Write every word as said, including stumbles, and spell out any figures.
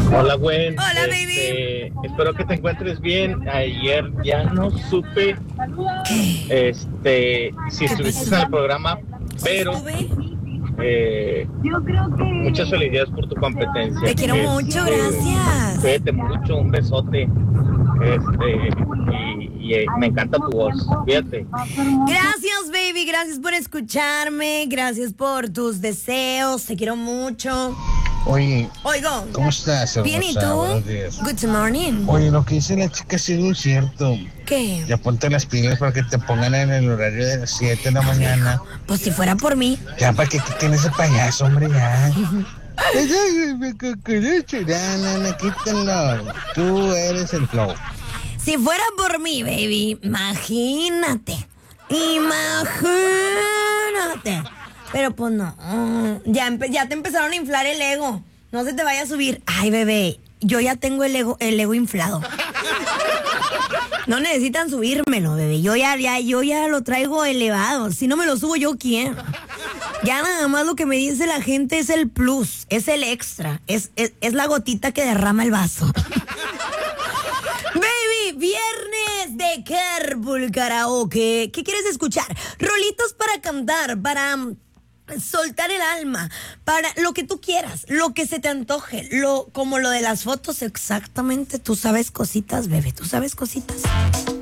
Hola, Gwen. Hola, Este, espero que te encuentres bien. Ayer ya no supe ¿Qué? este, si ¿Qué estuviste pasó? en el programa, ¿Sí pero estuve? eh, muchas felicidades por tu competencia. Te quiero mucho, Este, gracias. cuídate mucho, un besote. Este, y, y, eh, me encanta tu voz. Cuídate. Gracias, baby. Gracias por escucharme. Gracias por tus deseos. Te quiero mucho. Oye, Oigo. ¿cómo estás, hermosa? Bien, ¿y tú? Buenos días. Good morning. Oye, lo que dice la chica sí es cierto. ¿Qué? Ya ponte las pilas para que te pongan en el horario de las siete de la mañana. Pues si fuera por mí. Ya, para que quiten ese payaso, hombre, ya. No, no, quítenlo. Tú eres el flow. Si fuera por mí, baby, imagínate. Imagínate. Pero pues no. Ya, empe- ya te empezaron a inflar el ego. No se te vaya a subir. Ay, bebé, yo ya tengo el ego, el ego inflado. No necesitan subírmelo, bebé. Yo ya, ya, yo ya lo traigo elevado. Si no me lo subo yo, ¿quién? Ya nada más lo que me dice la gente es el plus, es el extra, es, es, es la gotita que derrama el vaso. Baby, viernes de Carpool Karaoke. ¿Qué quieres escuchar? Rolitos para cantar, para um, soltar el alma, para lo que tú quieras, lo que se te antoje, lo, como lo de las fotos, exactamente. Tú sabes cositas, bebé, tú sabes cositas.